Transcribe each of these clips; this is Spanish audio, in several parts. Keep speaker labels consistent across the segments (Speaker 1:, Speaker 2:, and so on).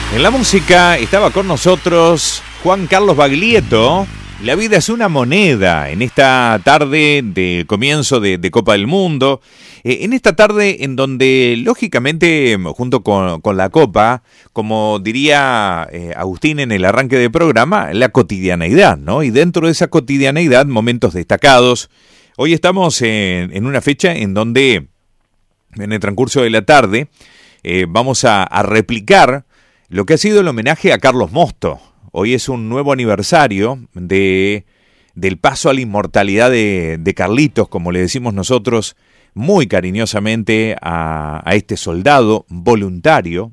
Speaker 1: En la música estaba con nosotros Juan Carlos Baglietto. La vida es una moneda en esta tarde de comienzo de Copa del Mundo. En esta tarde en donde, lógicamente, junto con la Copa, como diría Agustín en el arranque del programa, la cotidianeidad, ¿no? Y dentro de esa cotidianeidad, momentos destacados. Hoy estamos en una fecha en donde, en el transcurso de la tarde, vamos a replicar lo que ha sido el homenaje a Carlos Mosto. Hoy es un nuevo aniversario del paso a la inmortalidad de Carlitos, como le decimos nosotros muy cariñosamente a este soldado voluntario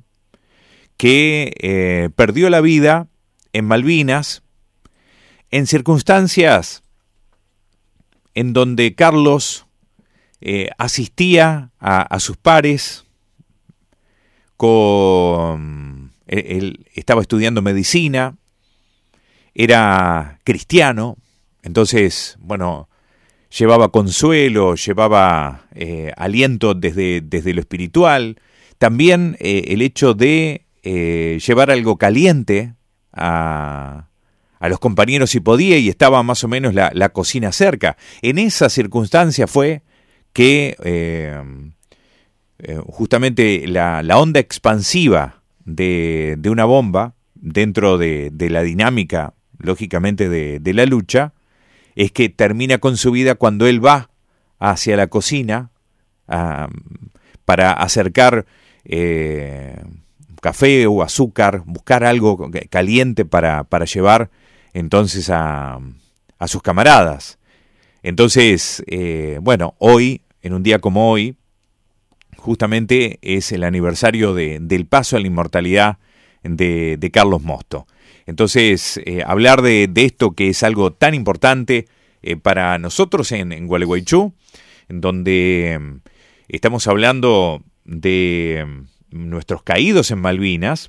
Speaker 1: que perdió la vida en Malvinas en circunstancias en donde Carlos asistía a sus pares él estaba estudiando medicina, era cristiano, entonces, bueno, llevaba consuelo, llevaba aliento desde lo espiritual. También el hecho de llevar algo caliente a los compañeros si podía, y estaba más o menos la cocina cerca. En esa circunstancia fue que justamente la onda expansiva de una bomba dentro de la dinámica, lógicamente, de la lucha, es que termina con su vida cuando él va hacia la cocina para acercar café o azúcar, buscar algo caliente para llevar entonces a sus camaradas. Entonces, bueno, hoy, en un día como hoy, justamente es el aniversario del paso a la inmortalidad de Carlos Mosto. Entonces, hablar de esto que es algo tan importante para nosotros en Gualeguaychú, en donde estamos hablando de nuestros caídos en Malvinas,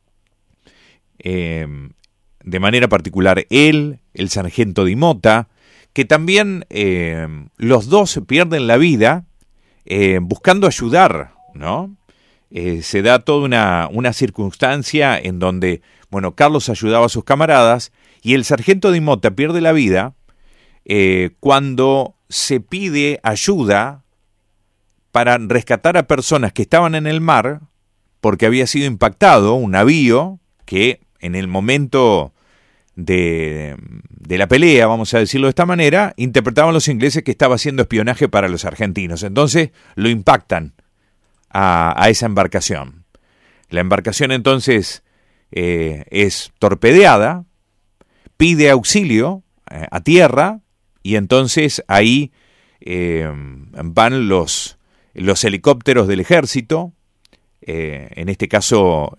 Speaker 1: de manera particular el sargento Di Mota, que también los dos pierden la vida buscando ayudar, ¿no? Se da toda una circunstancia en donde, bueno, Carlos ayudaba a sus camaradas y el sargento Di Mota pierde la vida cuando se pide ayuda para rescatar a personas que estaban en el mar porque había sido impactado un navío que en el momento de la pelea, vamos a decirlo de esta manera, interpretaban los ingleses que estaba haciendo espionaje para los argentinos. Entonces lo impactan a esa embarcación. La embarcación entonces es torpedeada, pide auxilio a tierra y entonces ahí van los helicópteros del ejército, en este caso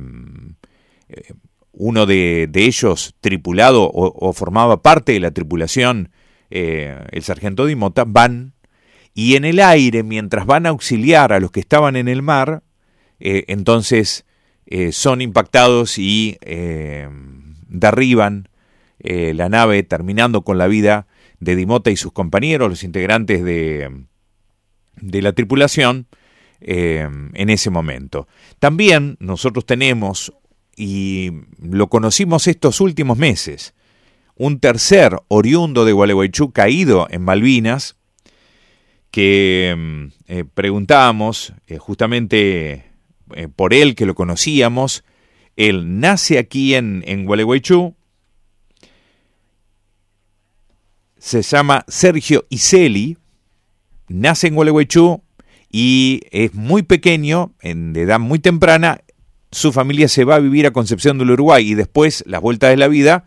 Speaker 1: uno de ellos tripulado o formaba parte de la tripulación, el sargento Di Mota, van y en el aire, mientras van a auxiliar a los que estaban en el mar, entonces son impactados y derriban la nave, terminando con la vida de Di Mota y sus compañeros, los integrantes de la tripulación, en ese momento. También nosotros tenemos, y lo conocimos estos últimos meses, un tercer oriundo de Gualeguaychú caído en Malvinas, que preguntábamos justamente por él, que lo conocíamos. Él nace aquí en Gualeguaychú, se llama Sergio Iseli, nace en Gualeguaychú y es muy pequeño, de edad muy temprana. Su familia se va a vivir a Concepción del Uruguay y después, las vueltas de la vida,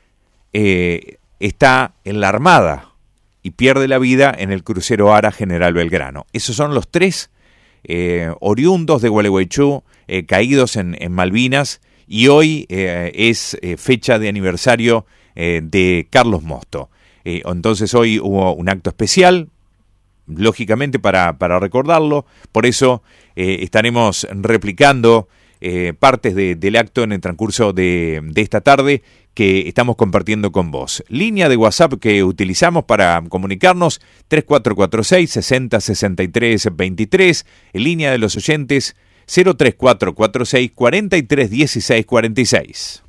Speaker 1: está en la Armada y pierde la vida en el crucero Ara General Belgrano. Esos son los tres oriundos de Gualeguaychú caídos en Malvinas, y hoy es fecha de aniversario de Carlos Mosto. Entonces hoy hubo un acto especial, lógicamente para recordarlo. Por eso estaremos replicando partes del acto en el transcurso de esta tarde que estamos compartiendo con vos. Línea de WhatsApp que utilizamos para comunicarnos, 3446-6063-23, línea de los oyentes 03446 431646.